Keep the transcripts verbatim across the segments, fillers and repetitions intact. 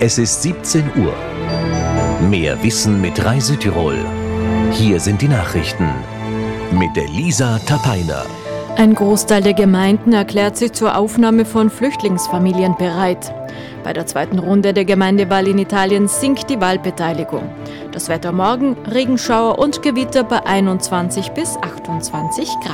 Es ist siebzehn Uhr. Mehr Wissen mit Rai Südtirol. Hier sind die Nachrichten mit Elisa Tapaina. Ein Großteil der Gemeinden erklärt sich zur Aufnahme von Flüchtlingsfamilien bereit. Bei der zweiten Runde der Gemeindewahl in Italien sinkt die Wahlbeteiligung. Das Wetter morgen, Regenschauer und Gewitter bei einundzwanzig bis achtundzwanzig Grad.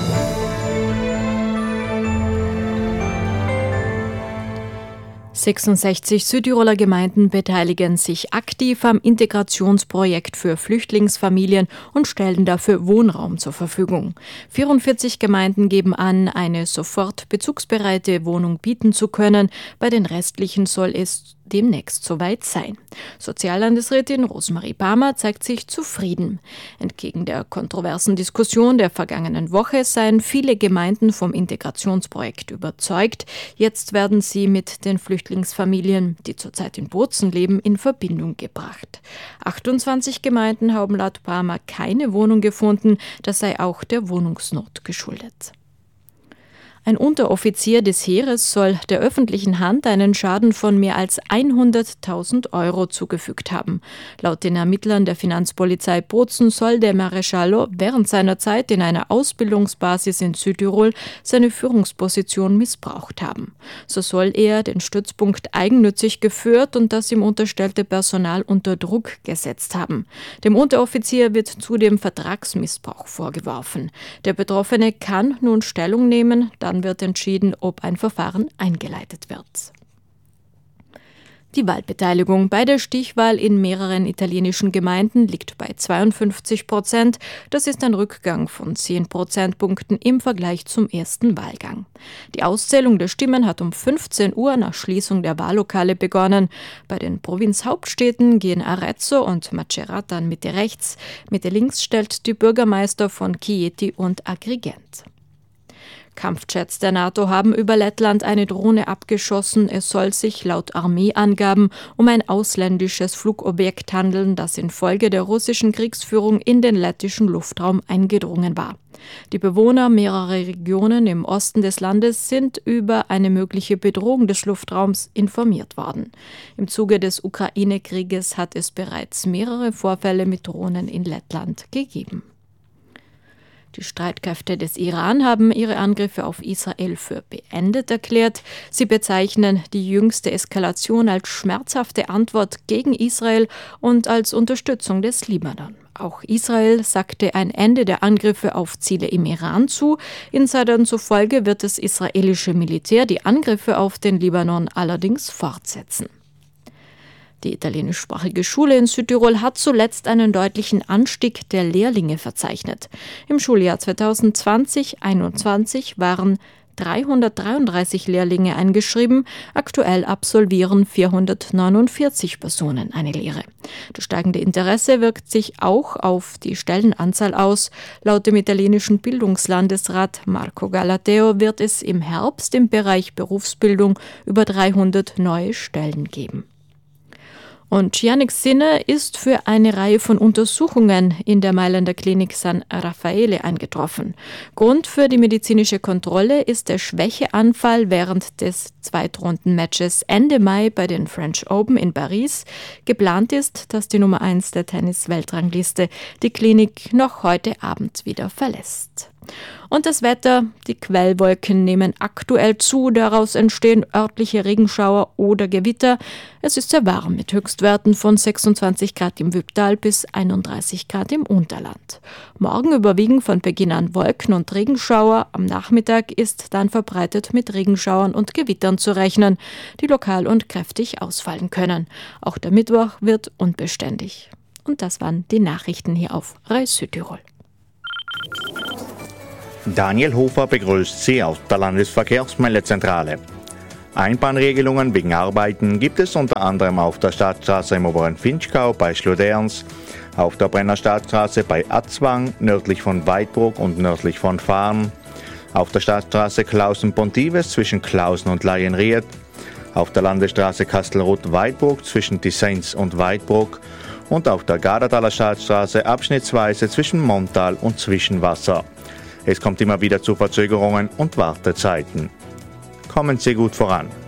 sechsundsechzig Südtiroler Gemeinden beteiligen sich aktiv am Integrationsprojekt für Flüchtlingsfamilien und stellen dafür Wohnraum zur Verfügung. vierundvierzig Gemeinden geben an, eine sofort bezugsbereite Wohnung bieten zu können. Bei den restlichen soll es demnächst soweit sein. Soziallandesrätin Rosemarie Palmer zeigt sich zufrieden. Entgegen der kontroversen Diskussion der vergangenen Woche seien viele Gemeinden vom Integrationsprojekt überzeugt. Jetzt werden sie mit den Flüchtlingsfamilien, die zurzeit in Bozen leben, in Verbindung gebracht. achtundzwanzig Gemeinden haben laut Palmer keine Wohnung gefunden. Das sei auch der Wohnungsnot geschuldet. Ein Unteroffizier des Heeres soll der öffentlichen Hand einen Schaden von mehr als hunderttausend Euro zugefügt haben. Laut den Ermittlern der Finanzpolizei Bozen soll der Maresciallo während seiner Zeit in einer Ausbildungsbasis in Südtirol seine Führungsposition missbraucht haben. So soll er den Stützpunkt eigennützig geführt und das ihm unterstellte Personal unter Druck gesetzt haben. Dem Unteroffizier wird zudem Vertragsmissbrauch vorgeworfen. Der Betroffene kann nun Stellung nehmen, dann wird entschieden, ob ein Verfahren eingeleitet wird. Die Wahlbeteiligung bei der Stichwahl in mehreren italienischen Gemeinden liegt bei zweiundfünfzig Prozent. Das ist ein Rückgang von zehn Prozentpunkten im Vergleich zum ersten Wahlgang. Die Auszählung der Stimmen hat um fünfzehn Uhr nach Schließung der Wahllokale begonnen. Bei den Provinzhauptstädten gehen Arezzo und Macerata an Mitte rechts. Mitte links stellt die Bürgermeister von Chieti und Agrigent. Kampfjets der NATO haben über Lettland eine Drohne abgeschossen. Es soll sich laut Armeeangaben um ein ausländisches Flugobjekt handeln, das infolge der russischen Kriegsführung in den lettischen Luftraum eingedrungen war. Die Bewohner mehrerer Regionen im Osten des Landes sind über eine mögliche Bedrohung des Luftraums informiert worden. Im Zuge des Ukraine-Krieges hat es bereits mehrere Vorfälle mit Drohnen in Lettland gegeben. Die Streitkräfte des Iran haben ihre Angriffe auf Israel für beendet erklärt. Sie bezeichnen die jüngste Eskalation als schmerzhafte Antwort gegen Israel und als Unterstützung des Libanon. Auch Israel sagte ein Ende der Angriffe auf Ziele im Iran zu. Insidern zufolge wird das israelische Militär die Angriffe auf den Libanon allerdings fortsetzen. Die italienischsprachige Schule in Südtirol hat zuletzt einen deutlichen Anstieg der Lehrlinge verzeichnet. Im Schuljahr zweitausendzwanzig einundzwanzig waren dreihundertdreiunddreißig Lehrlinge eingeschrieben. Aktuell absolvieren vierhundertneunundvierzig Personen eine Lehre. Das steigende Interesse wirkt sich auch auf die Stellenanzahl aus. Laut dem italienischen Bildungslandesrat Marco Galateo wird es im Herbst im Bereich Berufsbildung über dreihundert neue Stellen geben. Und Yannick Sinner ist für eine Reihe von Untersuchungen in der Mailänder Klinik San Raffaele eingetroffen. Grund für die medizinische Kontrolle ist der Schwächeanfall während des Zweitrundenmatches Ende Mai bei den French Open in Paris. Geplant ist, dass die Nummer eins der Tennis-Weltrangliste die Klinik noch heute Abend wieder verlässt. Und das Wetter, die Quellwolken nehmen aktuell zu, daraus entstehen örtliche Regenschauer oder Gewitter. Es ist sehr warm mit Höchstwerten von sechsundzwanzig Grad im Wypptal bis einunddreißig Grad im Unterland. Morgen überwiegen von Beginn an Wolken und Regenschauer. Am Nachmittag ist dann verbreitet mit Regenschauern und Gewittern zu rechnen, die lokal und kräftig ausfallen können. Auch der Mittwoch wird unbeständig. Und das waren die Nachrichten hier auf Rai Südtirol. Daniel Hofer begrüßt Sie aus der Landesverkehrsmeldezentrale. Einbahnregelungen wegen Arbeiten gibt es unter anderem auf der Stadtstraße im oberen Finchgau bei Schloderns, auf der Brennerstadtstraße bei Atzwang, nördlich von Weidbruck und nördlich von Farn, auf der Stadtstraße Klausen-Pontives zwischen Klausen und Laienried, auf der Landesstraße Kastelruth-Weidbruck zwischen Tissenz und Weidbruck und auf der Gardertaler Stadtstraße abschnittsweise zwischen Montal und Zwischenwasser. Es kommt immer wieder zu Verzögerungen und Wartezeiten. Kommen Sie gut voran.